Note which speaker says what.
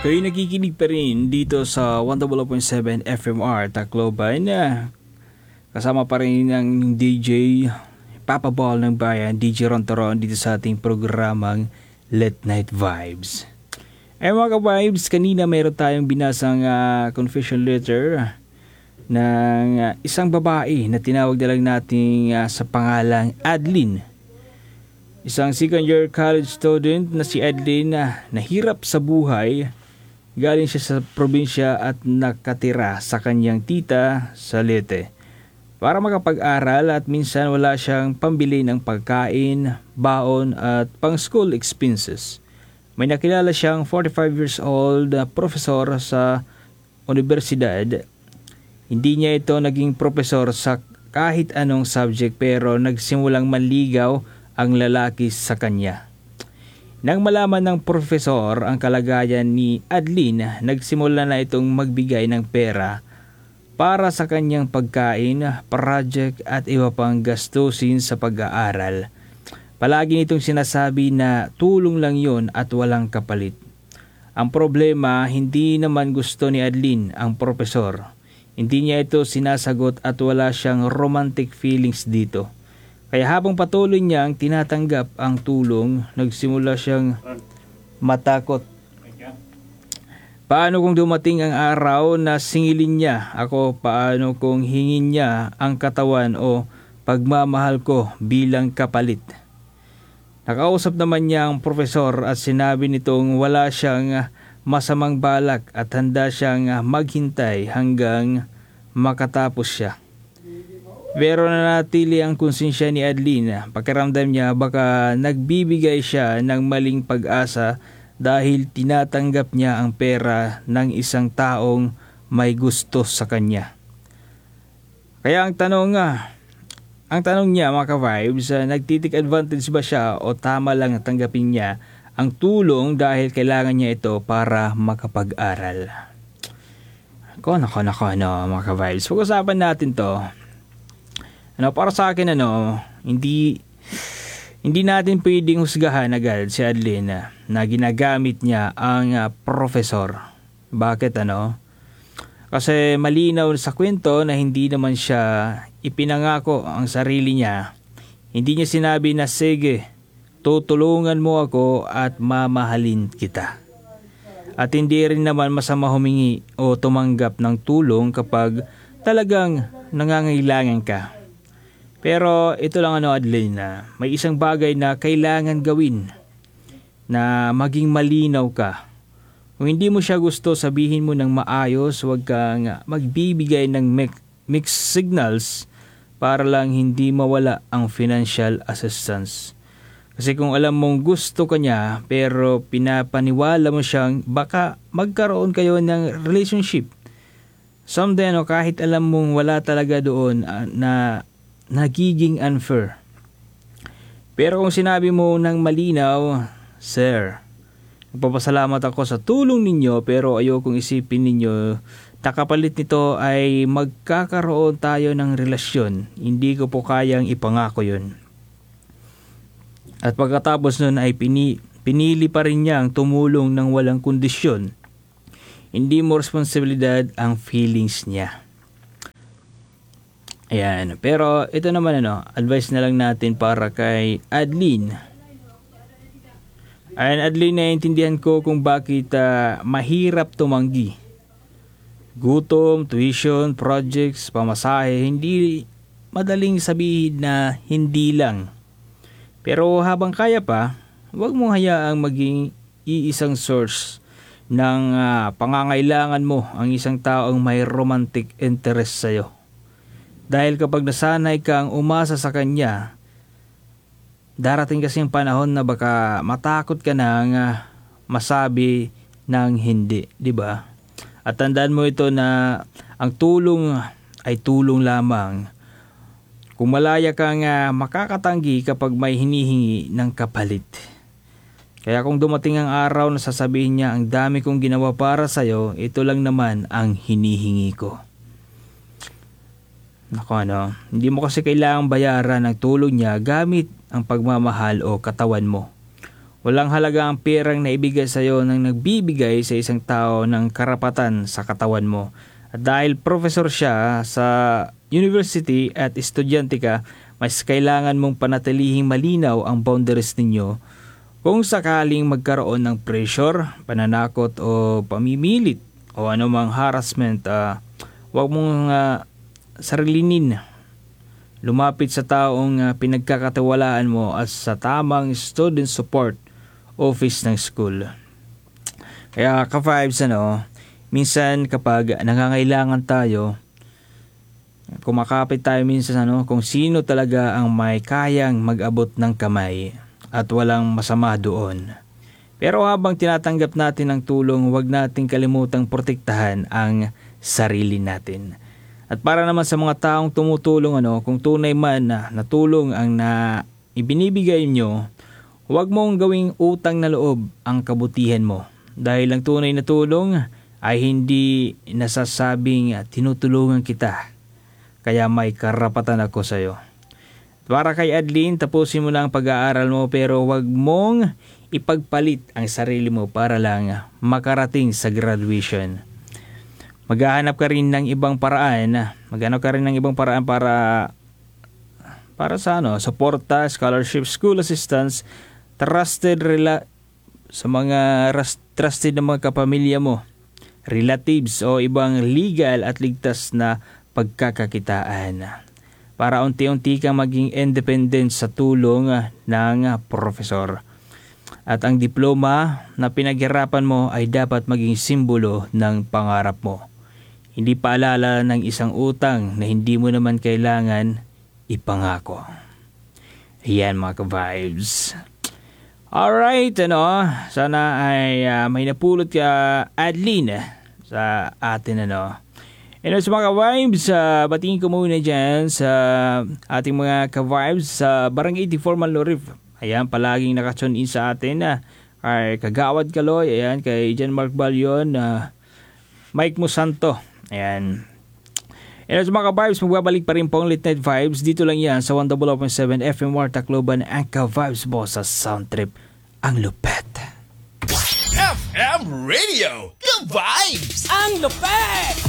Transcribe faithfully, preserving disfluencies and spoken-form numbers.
Speaker 1: Kayo nakikinig pa rin dito sa one oh point seven F M R Tacloban. Kasama pa rin ng D J Papa Ball ng Bayan, D J Ron Toron dito sa ating programang Late Night Vibes. Eh mga ka-vibes, kanina mayroon tayong binasang uh, confession letter ng uh, isang babae na tinawag na lang natin uh, sa pangalang Adlin. Isang second year college student na si Adlin na nahirap sa buhay. Galing siya sa probinsya at nakatira sa kanyang tita sa Leyte para makapag-aral at minsan wala siyang pambili ng pagkain, baon at pang-school expenses. May nakilala siyang forty-five years old na profesor sa universidad. Hindi niya ito naging profesor sa kahit anong subject pero nagsimulang manligaw ang lalaki sa kanya. Nang malaman ng profesor ang kalagayan ni Adlin, nagsimula na itong magbigay ng pera para sa kanyang pagkain, project at iba pang gastusin sa pag-aaral. Palagi nitong sinasabi na tulong lang yon at walang kapalit. Ang problema, hindi naman gusto ni Adlin ang profesor. Hindi niya ito sinasagot at wala siyang romantic feelings dito. Kaya habang patuloy niyang tinatanggap ang tulong, nagsimula siyang matakot. Paano kung dumating ang araw na singilin niya ako? Paano kung hingin niya ang katawan o pagmamahal ko bilang kapalit? Nakausap naman niya ang profesor at sinabi nitong wala siyang masamang balak at handa siyang maghintay hanggang makatapos siya. Pero nanatili ang konsensya ni Adlin. Pakiramdam niya baka nagbibigay siya ng maling pag-asa dahil tinatanggap niya ang pera ng isang taong may gusto sa kanya. Kaya ang tanong nga, ang tanong niya mga ka-vibes, nagtitik advantage ba siya o tama lang tanggapin niya ang tulong dahil kailangan niya ito para makapag-aral? Kono, kono, kono mga ka-vibes. Pag-usapan natin to. Ano, para sa akin ano, hindi hindi natin pwedeng husgahan agad si Adlin na, na ginagamit niya ang uh, profesor. Bakit ano? Kasi malinaw sa kwento na hindi naman siya ipinangako ang sarili niya. Hindi niya sinabi na sige, tutulungan mo ako at mamahalin kita. At hindi rin naman masama humingi o tumanggap ng tulong kapag talagang nangangailangan ka. Pero ito lang ano Adlin, na may isang bagay na kailangan gawin na maging malinaw ka. Kung hindi mo siya gusto, sabihin mo ng maayos, huwag kang magbibigay ng mixed signals para lang hindi mawala ang financial assistance. Kasi kung alam mong gusto ka niya pero pinapaniwala mo siyang baka magkaroon kayo ng relationship. Someday no, kahit alam mong wala talaga doon uh, na nagiging unfair. Pero kung sinabi mo ng malinaw, Sir, nagpapasalamat ako sa tulong ninyo pero ayokong isipin ninyo takapalit nito ay magkakaroon tayo ng relasyon. Hindi ko po kayang ipangako yun. At pagkatapos nun ay pini, pinili pa rin niyang tumulong ng walang kondisyon. Hindi mo responsibilidad ang feelings niya. Ayan, pero ito naman ano, advice na lang natin para kay Adlin. Ayan Adlin, naiintindihan ko kung bakit uh, mahirap tumanggi. Gutom, tuition, projects, pamasahe, hindi madaling sabihin na hindi lang. Pero habang kaya pa, huwag mong hayaang maging iisang source ng uh, pangangailangan mo ang isang taong may romantic interest sa'yo. Dahil kapag nasanay kang umasa sa kanya, darating kasi yung panahon na baka matakot ka nang uh, masabi ng hindi, di ba? At tandaan mo ito na ang tulong ay tulong lamang. Kung malaya kang uh, makakatanggi kapag may hinihingi ng kapalit. Kaya kung dumating ang araw na sasabihin niya ang dami kong ginawa para sa'yo, ito lang naman ang hinihingi ko. Naku ano, hindi mo kasi kailangang bayaran ang tulong niya gamit ang pagmamahal o katawan mo. Walang halaga ang perang naibigay sa iyo nang nagbibigay sa isang tao ng karapatan sa katawan mo. At dahil professor siya sa university at estudyante ka, mas kailangan mong panatilihing malinaw ang boundaries ninyo. Kung sakaling magkaroon ng pressure, pananakot o pamimilit o anumang harassment, uh, huwag mong uh, sarilinin. Lumapit sa taong uh, pinagkakatiwalaan mo at sa tamang student support office ng school. Kaya ka-vibes, ano, minsan kapag nangangailangan tayo, kumakapit tayo minsan ano, kung sino talaga ang may kayang mag-abot ng kamay at walang masama doon. Pero habang tinatanggap natin ang tulong, huwag nating kalimutang protektahan ang sarili natin. At para naman sa mga taong tumutulong, ano, kung tunay man na natulong ang na ibinibigay nyo, huwag mong gawing utang na loob ang kabutihan mo. Dahil ang tunay na tulong ay hindi nasasabing tinutulungan kita, kaya may karapatan ako sa iyo. Para kay Adlene, tapusin mo lang ang pag-aaral mo pero huwag mong ipagpalit ang sarili mo para lang makarating sa graduation. Maghahanap ka rin ng ibang paraan, maghanap ka rin ng ibang paraan para para sa ano, suporta, scholarship, school assistance, trusted rela sa mga trusted na mga kapamilya mo, relatives o ibang legal at ligtas na pagkakakitaan para unti-unti kang maging independent sa tulong ng profesor. At ang diploma na pinaghirapan mo ay dapat maging simbolo ng pangarap mo. Hindi paalala ng isang utang na hindi mo naman kailangan ipangako. Ayan mga ka-vibes. Alright, ano, sana ay uh, may napulot ka, Adlene, sa atin, ano. And sa mga ka-vibes, uh, batingin ko muna dyan sa ating mga ka-vibes sa Barangay eighty-four Manlorif. Ayan, palaging nakatune in sa atin na uh, kay Kagawad Kaloy, ayan, kay Jan Mark Balyon, uh, Mike Musanto, ayan. And sa mga ka-vibes, magbabalik pa rin po ang Late Night Vibes. Dito lang yan sa one oh oh point seven F M War Tacloban, ang ka-vibes boss sa Sound Trip, ang lupet.
Speaker 2: F M Radio, ka-vibes!
Speaker 3: Ang lupet!